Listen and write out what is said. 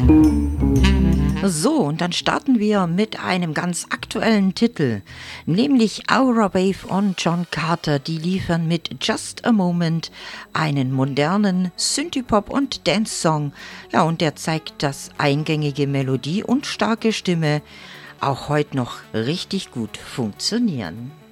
So, und dann starten wir mit einem ganz aktuellen Titel, nämlich Aura Wave und John Carter. Die liefern mit Just a Moment einen modernen Synthie-Pop- und Dance-Song. Ja, und der zeigt, dass eingängige Melodie und starke Stimme auch heute noch richtig gut funktionieren.